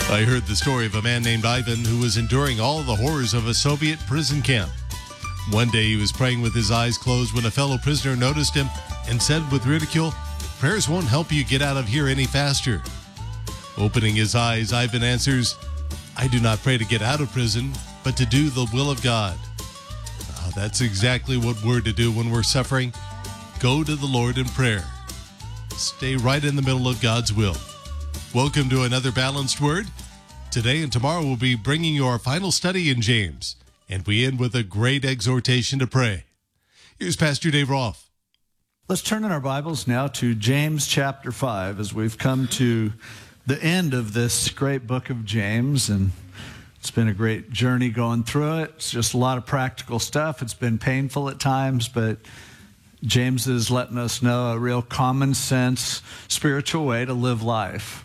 I heard the story of a man named Ivan who was enduring all the horrors of a Soviet prison camp. One day he was praying with his eyes closed when a fellow prisoner noticed him and said with ridicule, "Prayers won't help you get out of here any faster." Opening his eyes, Ivan answers, "I do not pray to get out of prison, but to do the will of God." That's exactly what we're to do when we're suffering. Go to the Lord in prayer. Stay right in the middle of God's will. Welcome to another Balanced Word. Today and tomorrow we'll be bringing you our final study in James, and we end with a great exhortation to pray. Here's Pastor Dave Roth. Let's turn in our Bibles now to James chapter 5 as we've come to the end of this great book of James, and it's been a great journey going through it. It's just a lot of practical stuff. It's been painful at times, but James is letting us know a real common sense spiritual way to live life.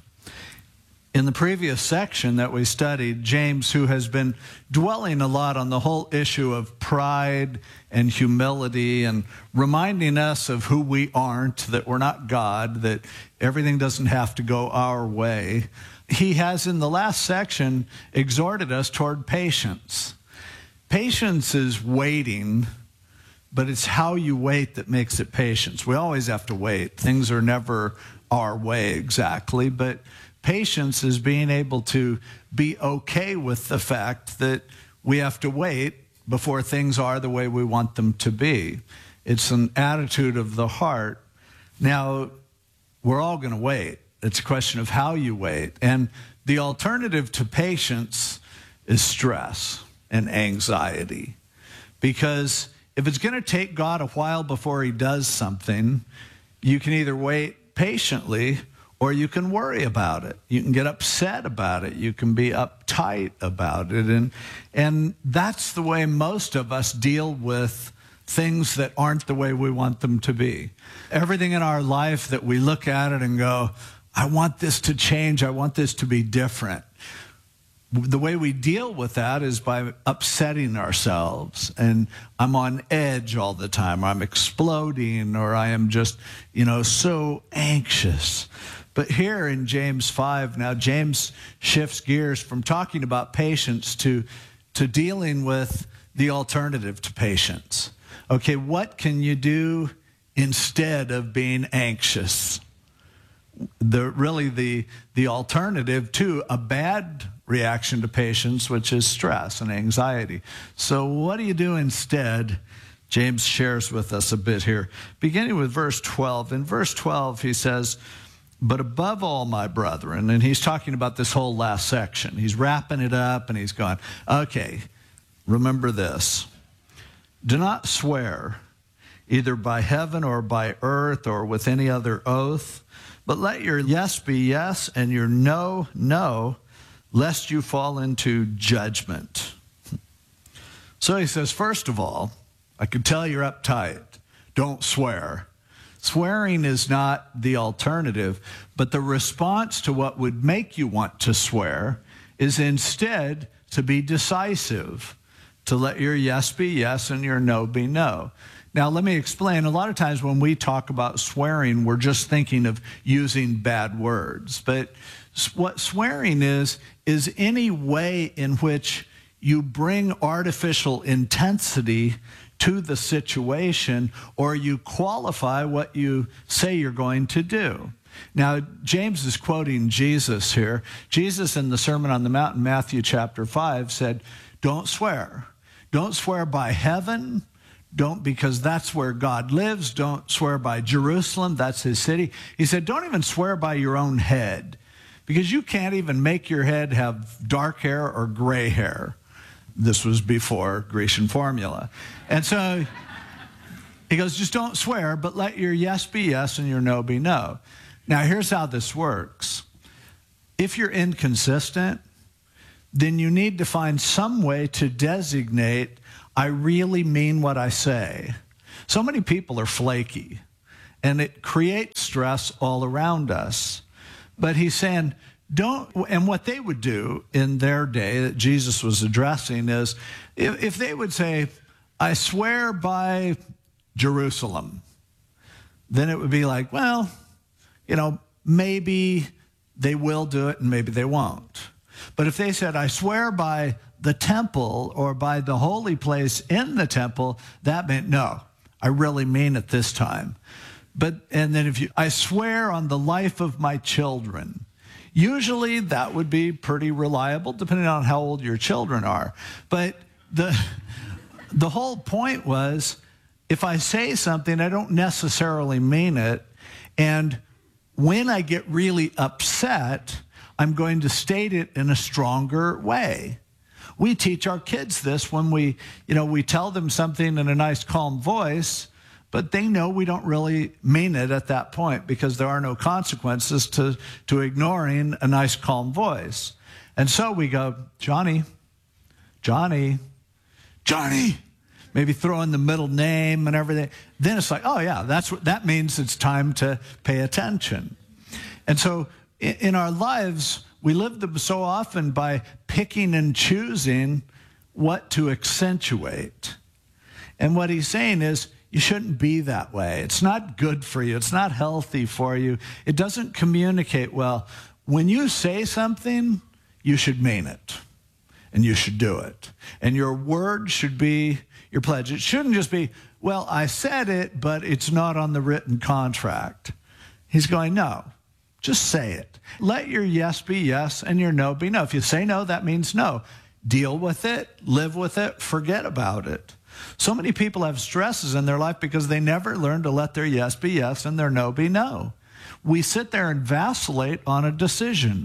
In the previous section that we studied, James, who has been dwelling a lot on the whole issue of pride and humility and reminding us of who we aren't, that we're not God, that everything doesn't have to go our way, he has in the last section exhorted us toward patience. Patience is waiting, but it's how you wait that makes it patience. We always have to wait. Things are never our way exactly, but patience is being able to be okay with the fact that we have to wait before things are the way we want them to be. It's an attitude of the heart. Now, we're all going to wait. It's a question of how you wait. And the alternative to patience is stress and anxiety. Because if it's going to take God a while before he does something, you can either wait patiently or you can worry about it. You can get upset about it. You can be uptight about it. And that's the way most of us deal with things that aren't the way we want them to be. Everything in our life that we look at it and go, I want this to change. I want this to be different. The way we deal with that is by upsetting ourselves. And I'm on edge all the time. Or I'm exploding, or I am just, so anxious. But here in James 5, now James shifts gears from talking about patience to dealing with the alternative to patience. Okay, what can you do instead of being anxious? The alternative to a bad reaction to patience, which is stress and anxiety. So what do you do instead? James shares with us a bit here, beginning with verse 12. In verse 12, he says, "But above all, my brethren," and he's talking about this whole last section. He's wrapping it up, and he's going, okay, remember this. "Do not swear, either by heaven or by earth or with any other oath, but let your yes be yes and your no, no, lest you fall into judgment." So he says, first of all, I can tell you're uptight. Don't swear. Swearing is not the alternative, but the response to what would make you want to swear is instead to be decisive, to let your yes be yes and your no be no. Now, let me explain. A lot of times when we talk about swearing, we're just thinking of using bad words. But what swearing is any way in which you bring artificial intensity to the situation, or you qualify what you say you're going to do. Now, James is quoting Jesus here. Jesus in the Sermon on the Mount in Matthew chapter 5 said, don't swear. Don't swear by heaven. Because that's where God lives. Don't swear by Jerusalem. That's his city. He said, don't even swear by your own head, because you can't even make your head have dark hair or gray hair. This was before Grecian formula. And so he goes, just don't swear, but let your yes be yes and your no be no. Now, here's how this works. If you're inconsistent, then you need to find some way to designate, I really mean what I say. So many people are flaky, and it creates stress all around us. But he's saying, and what they would do in their day that Jesus was addressing is, if they would say, I swear by Jerusalem, then it would be like, well, maybe they will do it and maybe they won't. But if they said, I swear by the temple or by the holy place in the temple, that meant, no, I really mean it this time. And then I swear on the life of my children. Usually that would be pretty reliable, depending on how old your children are. But the whole point was, if I say something, I don't necessarily mean it. And when I get really upset, I'm going to state it in a stronger way. We teach our kids this when we tell them something in a nice, calm voice, but they know we don't really mean it at that point because there are no consequences to ignoring a nice, calm voice. And so we go, Johnny, maybe throw in the middle name and everything. Then it's like, oh yeah, that means it's time to pay attention. And so in our lives, we live them so often by picking and choosing what to accentuate. And what he's saying is, you shouldn't be that way. It's not good for you. It's not healthy for you. It doesn't communicate well. When you say something, you should mean it. And you should do it. And your word should be your pledge. It shouldn't just be, well, I said it, but it's not on the written contract. He's going, no, just say it. Let your yes be yes and your no be no. If you say no, that means no. Deal with it, live with it, forget about it. So many people have stresses in their life because they never learn to let their yes be yes and their no be no. We sit there and vacillate on a decision.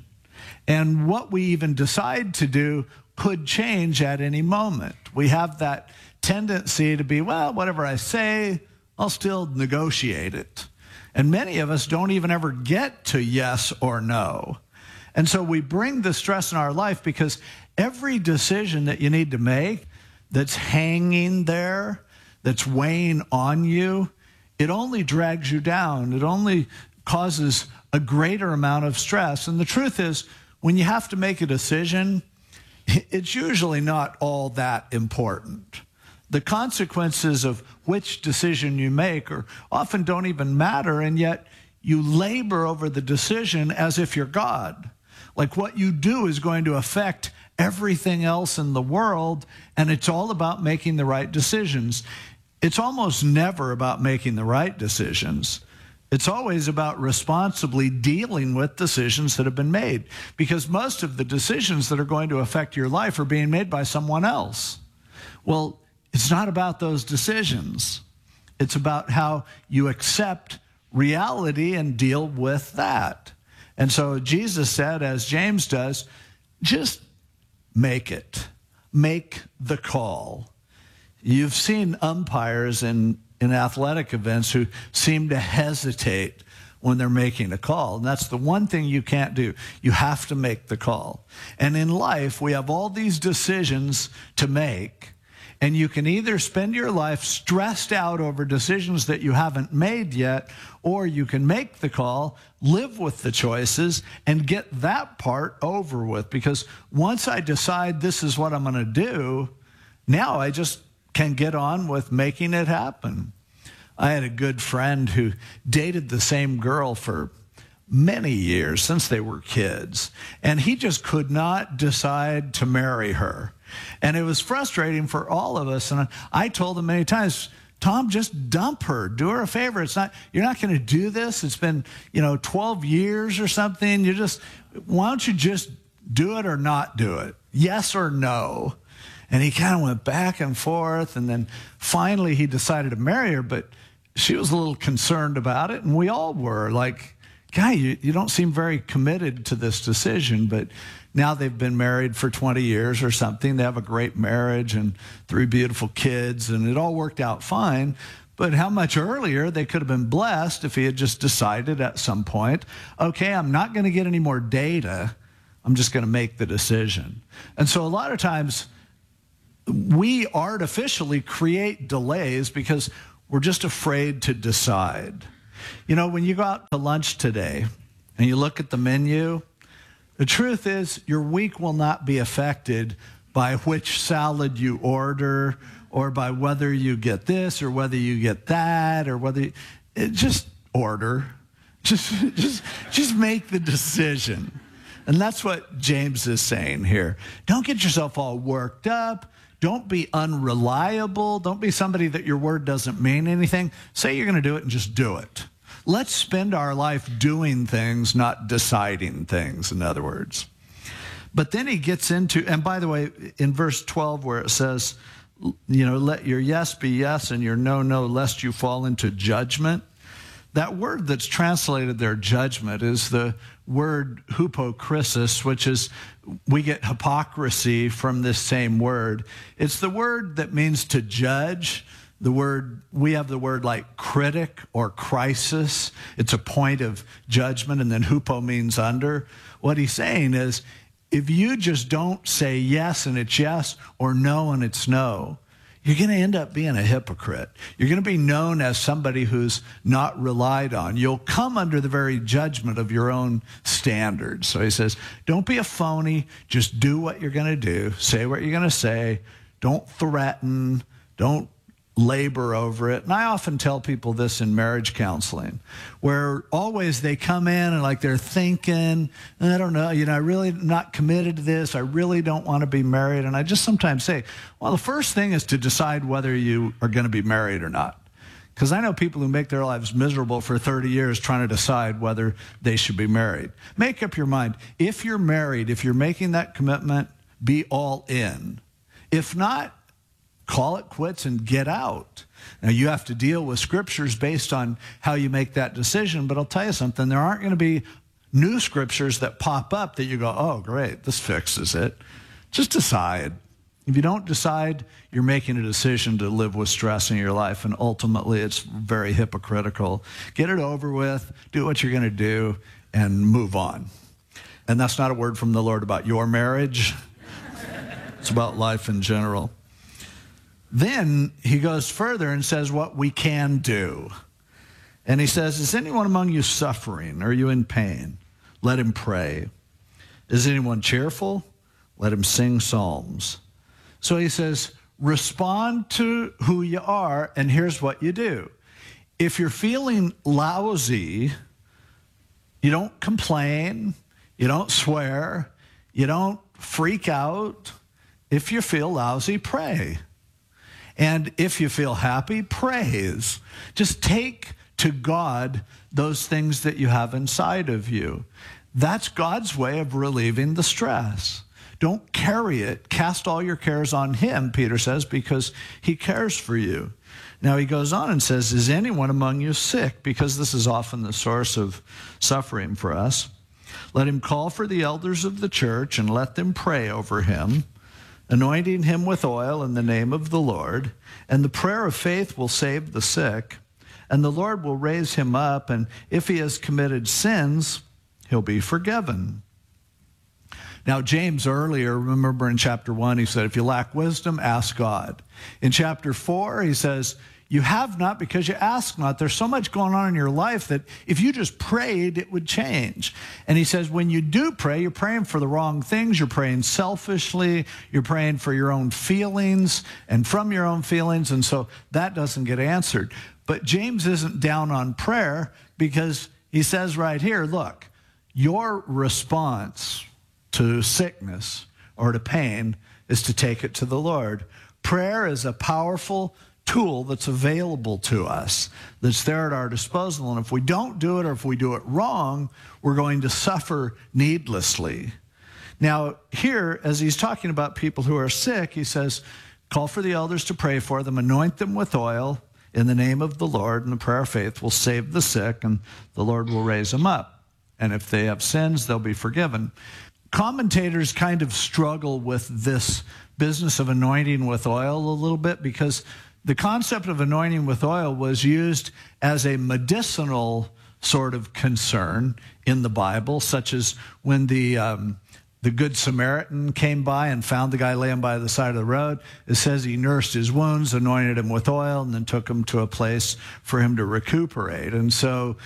And what we even decide to do could change at any moment. We have that tendency to be, well, whatever I say, I'll still negotiate it. And many of us don't even ever get to yes or no. And so we bring the stress in our life because every decision that you need to make that's hanging there, that's weighing on you, it only drags you down. It only causes a greater amount of stress. And the truth is, when you have to make a decision, it's usually not all that important. The consequences of which decision you make often don't even matter, and yet you labor over the decision as if you're God. Like what you do is going to affect everything else in the world, and it's all about making the right decisions. It's almost never about making the right decisions. It's always about responsibly dealing with decisions that have been made, because most of the decisions that are going to affect your life are being made by someone else. Well, it's not about those decisions. It's about how you accept reality and deal with that. And so Jesus said, as James does, just make it. Make the call. You've seen umpires in athletic events who seem to hesitate when they're making a call. And that's the one thing you can't do. You have to make the call. And in life, we have all these decisions to make. And you can either spend your life stressed out over decisions that you haven't made yet, or you can make the call, live with the choices, and get that part over with. Because once I decide this is what I'm going to do, now I just can get on with making it happen. I had a good friend who dated the same girl for many years, since they were kids, and he just could not decide to marry her. And it was frustrating for all of us. And I told him many times, Tom, just dump her. Do her a favor. You're not going to do this. It's been, 12 years or something. Why don't you just do it or not do it? Yes or no? And he kind of went back and forth. And then finally he decided to marry her, but she was a little concerned about it. And we all were like, guy, you don't seem very committed to this decision. But now they've been married for 20 years or something. They have a great marriage and 3 beautiful kids, and it all worked out fine. But how much earlier they could have been blessed if he had just decided at some point, okay, I'm not going to get any more data. I'm just going to make the decision. And so a lot of times we artificially create delays because we're just afraid to decide. When you go out to lunch today and you look at the menu, the truth is your week will not be affected by which salad you order or by whether you get this or whether you get that or just order. Just make the decision. And that's what James is saying here. Don't get yourself all worked up. Don't be unreliable. Don't be somebody that your word doesn't mean anything. Say you're going to do it and just do it. Let's spend our life doing things, not deciding things, in other words. But then he gets into, and by the way, in verse 12 where it says, let your yes be yes and your no, no, lest you fall into judgment. That word that's translated there, judgment, is the word hypokrisis, which is, we get hypocrisy from this same word. It's the word that means to judge. We have the word like critic or crisis. It's a point of judgment, and then hupo means under. What he's saying is, if you just don't say yes and it's yes, or no and it's no, you're going to end up being a hypocrite. You're going to be known as somebody who's not relied on. You'll come under the very judgment of your own standards. So he says, don't be a phony. Just do what you're going to do. Say what you're going to say. Don't threaten. Don't labor over it. And I often tell people this in marriage counseling, where always they come in and like they're thinking, I don't know, I really not committed to this. I really don't want to be married. And I just sometimes say, well, the first thing is to decide whether you are going to be married or not. Because I know people who make their lives miserable for 30 years trying to decide whether they should be married. Make up your mind. If you're married, if you're making that commitment, be all in. If not, call it quits and get out. Now, you have to deal with scriptures based on how you make that decision, but I'll tell you something, there aren't going to be new scriptures that pop up that you go, oh, great, this fixes it. Just decide. If you don't decide, you're making a decision to live with stress in your life, and ultimately it's very hypocritical. Get it over with, do what you're going to do, and move on. And that's not a word from the Lord about your marriage. It's about life in general. Then he goes further and says what we can do. And he says, is anyone among you suffering? Are you in pain? Let him pray. Is anyone cheerful? Let him sing psalms. So he says, respond to who you are, and here's what you do. If you're feeling lousy, you don't complain, you don't swear, you don't freak out. If you feel lousy, pray. And if you feel happy, praise. Just take to God those things that you have inside of you. That's God's way of relieving the stress. Don't carry it. Cast all your cares on him, Peter says, because he cares for you. Now he goes on and says, is anyone among you sick? Because this is often the source of suffering for us. Let him call for the elders of the church and let them pray over him, anointing him with oil in the name of the Lord. And the prayer of faith will save the sick, and the Lord will raise him up, and if he has committed sins, he'll be forgiven. Now, James earlier, remember in chapter 1, he said, if you lack wisdom, ask God. In chapter 4, he says, you have not because you ask not. There's so much going on in your life that if you just prayed, it would change. And he says, when you do pray, you're praying for the wrong things. You're praying selfishly. You're praying for your own feelings and from your own feelings. And so that doesn't get answered. But James isn't down on prayer because he says right here, look, your response to sickness or to pain is to take it to the Lord. Prayer is a powerful tool that's available to us, that's there at our disposal. And if we don't do it, or if we do it wrong, we're going to suffer needlessly. Now, here, as he's talking about people who are sick, he says, call for the elders to pray for them, anoint them with oil in the name of the Lord, and the prayer of faith will save the sick, and the Lord will raise them up. And if they have sins, they'll be forgiven. Commentators kind of struggle with this business of anointing with oil a little bit, because the concept of anointing with oil was used as a medicinal sort of concern in the Bible, such as when the Good Samaritan came by and found the guy laying by the side of the road. It says he nursed his wounds, anointed him with oil, and then took him to a place for him to recuperate. And so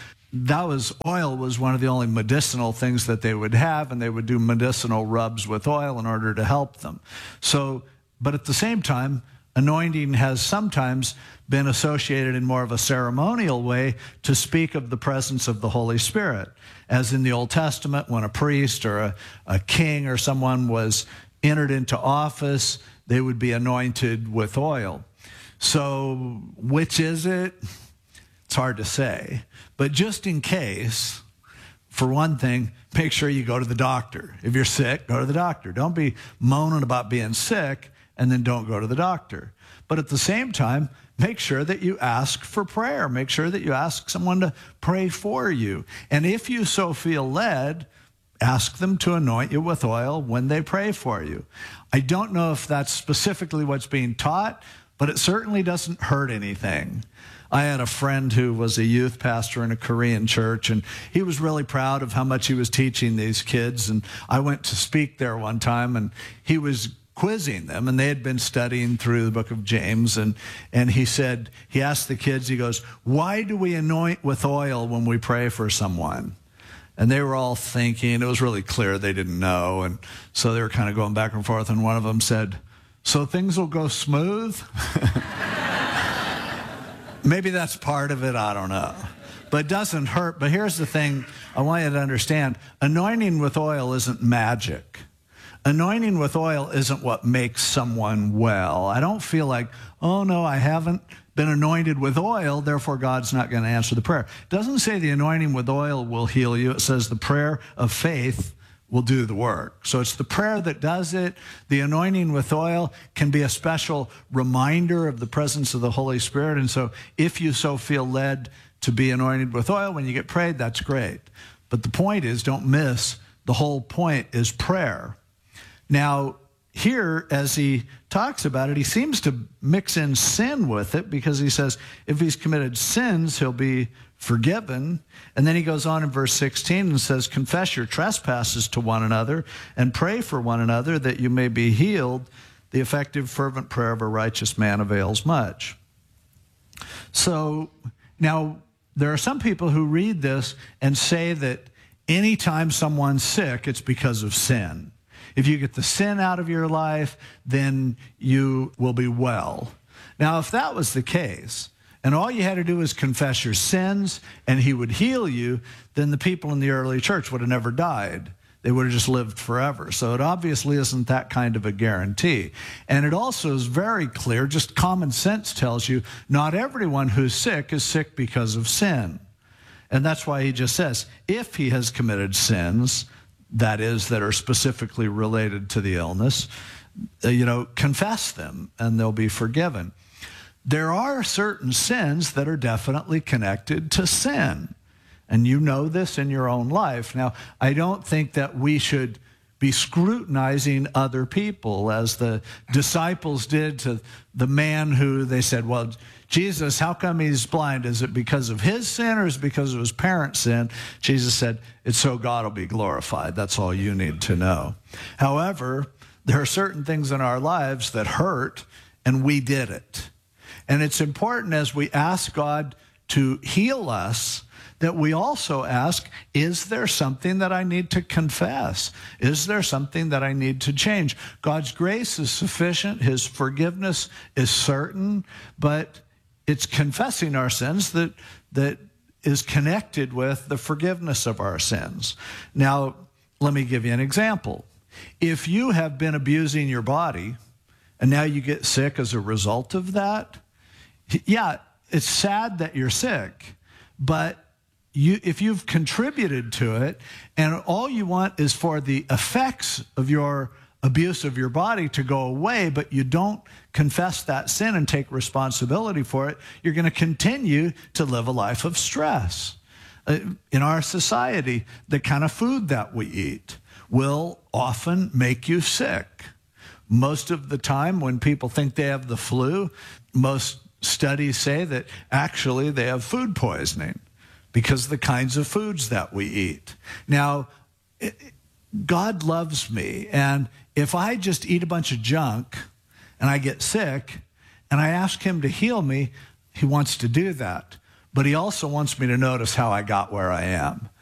oil was one of the only medicinal things that they would have, and they would do medicinal rubs with oil in order to help them. So, but at the same time, anointing has sometimes been associated in more of a ceremonial way to speak of the presence of the Holy Spirit. As in the Old Testament, when a priest or a king or someone was entered into office, they would be anointed with oil. So which is it? It's hard to say. But just in case, for one thing, make sure you go to the doctor. If you're sick, go to the doctor. Don't be moaning about being sick and then don't go to the doctor. But at the same time, make sure that you ask for prayer. Make sure that you ask someone to pray for you. And if you so feel led, ask them to anoint you with oil when they pray for you. I don't know if that's specifically what's being taught, but it certainly doesn't hurt anything. I had a friend who was a youth pastor in a Korean church, and he was really proud of how much he was teaching these kids. And I went to speak there one time, and he was quizzing them, and they had been studying through the book of James. And he said, he asked the kids, he goes, "Why do we anoint with oil when we pray for someone?" And they were all thinking, it was really clear they didn't know. And so they were kind of going back and forth. And one of them said, "So things will go smooth?" Maybe that's part of it. I don't know. But it doesn't hurt. But here's the thing I want you to understand. Anointing with oil isn't magic. Anointing with oil isn't what makes someone well. I don't feel like, oh, no, I haven't been anointed with oil, therefore God's not going to answer the prayer. It doesn't say the anointing with oil will heal you. It says the prayer of faith will do the work. So it's the prayer that does it. The anointing with oil can be a special reminder of the presence of the Holy Spirit. And so if you so feel led to be anointed with oil when you get prayed, that's great. But the point is, don't miss, the whole point is prayer. Now, here, as he talks about it, he seems to mix in sin with it, because he says if he's committed sins, he'll be forgiven. And then he goes on in verse 16 and says, "Confess your trespasses to one another and pray for one another that you may be healed. The effective, fervent prayer of a righteous man avails much." So now there are some people who read this and say that anytime someone's sick, it's because of sin. If you get the sin out of your life, then you will be well. Now, if that was the case, and all you had to do was confess your sins and he would heal you, then the people in the early church would have never died. They would have just lived forever. So it obviously isn't that kind of a guarantee. And it also is very clear, just common sense tells you, not everyone who's sick is sick because of sin. And that's why he just says, if he has committed sins, that is, that are specifically related to the illness, confess them and they'll be forgiven. There are certain sins that are definitely connected to sin. And you know this in your own life. Now, I don't think that we should be scrutinizing other people as the disciples did to the man who they said, "Well, Jesus, how come he's blind? Is it because of his sin or is it because of his parents' sin?" Jesus said, "It's so God will be glorified. That's all you need to know." However, there are certain things in our lives that hurt, and we did it. And it's important as we ask God to heal us that we also ask, is there something that I need to confess? Is there something that I need to change? God's grace is sufficient. His forgiveness is certain, but it's confessing our sins that is connected with the forgiveness of our sins. Now, let me give you an example. If you have been abusing your body and now you get sick as a result of that, yeah, it's sad that you're sick, but if you've contributed to it and all you want is for the effects of your abuse of your body to go away, but you don't confess that sin and take responsibility for it, you're going to continue to live a life of stress. In our society, the kind of food that we eat will often make you sick. Most of the time when people think they have the flu, most studies say that actually they have food poisoning because of the kinds of foods that we eat. Now, God loves me, and if I just eat a bunch of junk and I get sick and I ask him to heal me, he wants to do that. But he also wants me to notice how I got where I am.